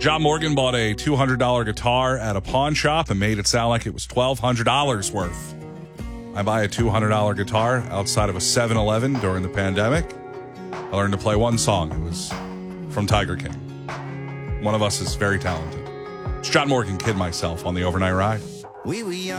John Morgan bought a $200 guitar at a pawn shop and made it sound like it was $1,200 worth. I buy a $200 guitar outside of a 7-Eleven during the pandemic. I learned to play one song. It was from Tiger King. One of us is very talented. It's John Morgan, Kid Myself on the Overnight Ride.